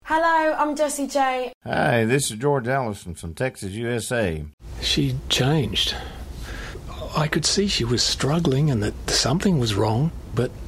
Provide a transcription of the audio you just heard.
Hello, I'm Jessie J. Hi, this is George Allison from Texas, USA. She changed. I could see she was struggling and that something was wrong, but